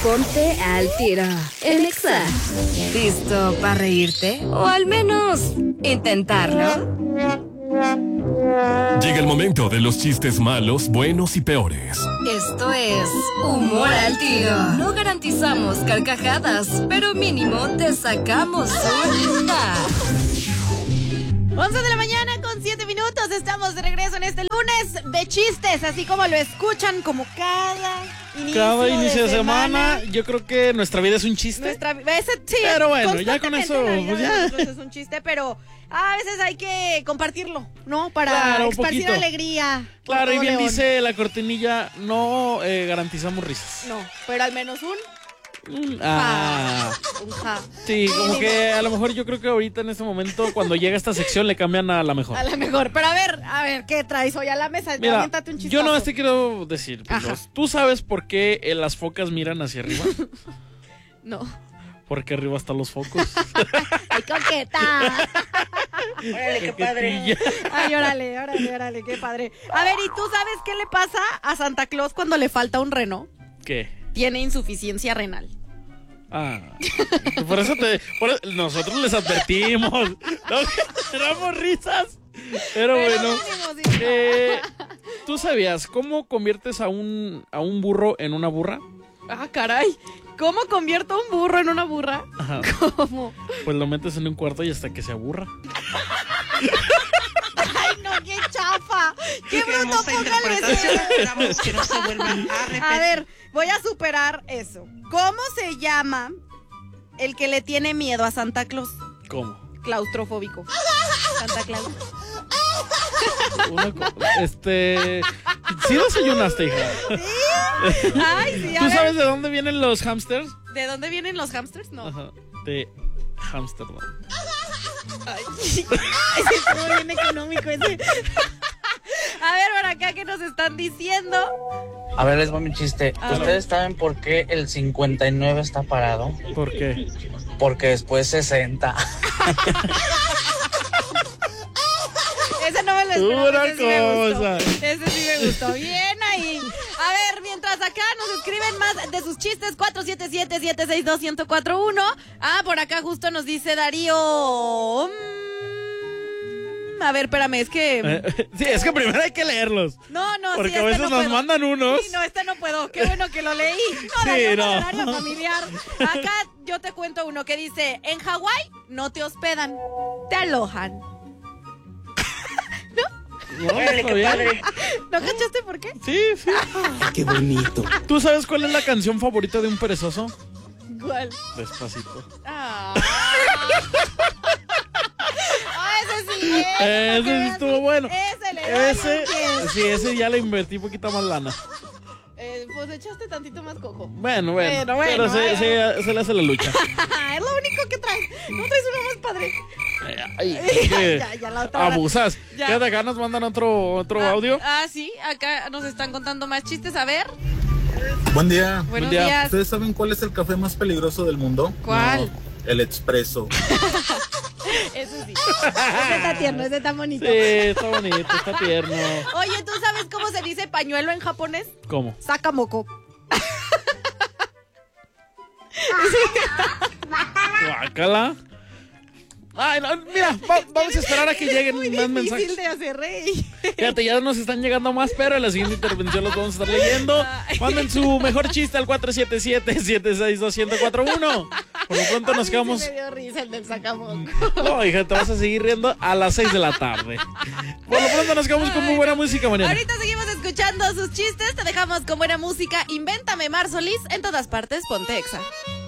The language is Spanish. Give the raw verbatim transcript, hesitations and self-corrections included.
Ponte al tiro en Exa. ¿Listo para reírte? O al menos intentarlo. Llega el momento de los chistes malos, buenos y peores. Esto es Humor al Tiro. No garantizamos carcajadas, pero mínimo te sacamos una. once de la mañana con siete minutos. Estamos de regreso en este lunes de chistes, así como lo escuchan, como cada inicio, cada inicio de, de semana. semana. Yo creo que nuestra vida es un chiste. Nuestra, ese, sí, pero bueno, ya con eso, pues ya. Es un chiste, pero a veces hay que compartirlo, ¿no? Para claro, esparcir alegría. Claro, y bien león. Dice la cortinilla, no eh, garantizamos risas. No, pero al menos un... Mm, ah. Un ja. Sí, como que a lo mejor yo creo que ahorita en este momento cuando llega esta sección le cambian a la mejor. A la mejor, pero a ver, a ver, ¿qué traes hoy a la mesa? Mira, un yo no te quiero decir, pues, ¿tú sabes por qué eh, las focas miran hacia arriba? No. Porque arriba están los focos. ¡Ay, coqueta! Órale, qué padre. Ay, órale, órale, órale, qué padre. A ver, ¿y tú sabes qué le pasa a Santa Claus cuando le falta un reno? ¿Qué? Tiene insuficiencia renal. Ah, por eso te, por eso, nosotros les advertimos, no generamos risas, pero, pero bueno, eh, ¿tú sabías cómo conviertes a un a un burro en una burra? Ah, caray, ¿cómo convierto a un burro en una burra? Ajá. ¿Cómo? Pues lo metes en un cuarto y hasta que se aburra. Ay, no, qué chafa. Qué bruto, póngale eso. Esperamos que no se vuelva a repetir. A ver, voy a superar eso. ¿Cómo se llama el que le tiene miedo a Santa Claus? ¿Cómo? Claustrofóbico. Santa Claus. Una co- este, ¿sí desayunaste, hija? ¿Sí? Ay, sí, a ¿Tú ver. sabes de dónde vienen los hamsters? ¿De dónde vienen los hamsters? No. Ajá, de Hamsterdam. Ay, ese estuvo bien económico ese. A ver, por acá, ¿qué nos están diciendo? A ver, les va mi chiste. A ¿Ustedes saben por qué el cincuenta y nueve está parado? ¿Por qué? Porque después sesenta. Ese no me lo esperaba. Una Ese sí me cosa. gustó. Ese sí me gustó. Bien ahí. A ver, mientras acá nos escriben más de sus chistes, cuatro siete siete, siete seis dos, uno cero cuatro uno. Ah, por acá justo nos dice Darío. Mm, a ver, espérame, es que... Eh, sí, es que primero hay que leerlos. No, no, Porque sí, a este veces no nos puedo. mandan unos. Sí, no, este no puedo. Qué bueno que lo leí. No, Sí, Darío, no. no. Horario familiar. Acá yo te cuento uno que dice, en Hawái no te hospedan, te alojan. No, Órale, está qué bien. padre. ¿No cachaste por qué? Sí, sí. Qué bonito. ¿Tú sabes cuál es la canción favorita de un perezoso? ¿Cuál? Despacito. Ah. Ah, ese sí es. Ese sí estuvo bueno. Ese le doy Ese, un diez. sí, ese ya le invertí un poquito más lana. Eh, pues echaste tantito más cojo. Bueno, bueno. Bueno, bueno, pero se, bueno. se, se le hace la lucha. Es lo único que traes. No traes uno más padre. Ay, es que Ya, ya, la otra hora. abusas. Ya. Quédate acá, nos mandan otro, otro Ah, audio. Ah, sí, acá nos están contando más chistes. A ver. Buen día. Buenos día. días. ¿Ustedes saben cuál es el café más peligroso del mundo? ¿Cuál? No, el expreso. Ese sí. Ese está tierno, ese está bonito. Sí, está bonito, está tierno. Oye, ¿tú sabes cómo se dice pañuelo en japonés? ¿Cómo? Sakamoko. Guácala. Ay, no, mira, va- vamos a esperar a que lleguen Muy más difícil mensajes. de hacer reír. Fíjate, ya nos están llegando más, pero en la siguiente intervención los vamos a estar leyendo. Ay. Manden su mejor chiste al cuatro siete siete, siete seis dos, uno cero cuatro uno. Por lo pronto A nos mí quedamos... sí me dio risa el del Sakamoko. No, hija, te vas a seguir riendo a las seis de la tarde. Por lo pronto nos quedamos con muy buena música mañana. Ahorita seguimos escuchando sus chistes. Te dejamos con buena música. Invéntame, Mar Solís. En todas partes, ponte Exa.